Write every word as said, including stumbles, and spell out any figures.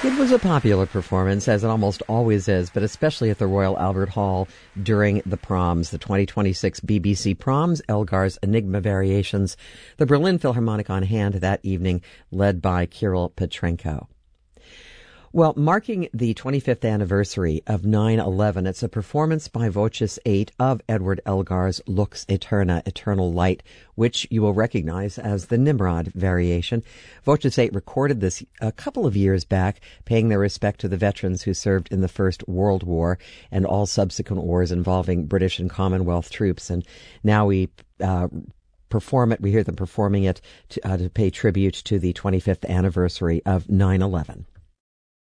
It was a popular performance, as it almost always is, but especially at the Royal Albert Hall during the proms, the twenty twenty-six B B C Proms, Elgar's Enigma Variations, the Berlin Philharmonic on hand that evening, led by Kirill Petrenko. Well, marking the twenty-fifth anniversary of nine eleven, it's a performance by Voces eight of Edward Elgar's Lux Aeterna, Eternal Light, which you will recognize as the Nimrod variation. Voces eight recorded this a couple of years back, paying their respect to the veterans who served in the First World War and all subsequent wars involving British and Commonwealth troops. And now we uh, perform it, we hear them performing it to, uh, to pay tribute to the twenty-fifth anniversary of nine eleven.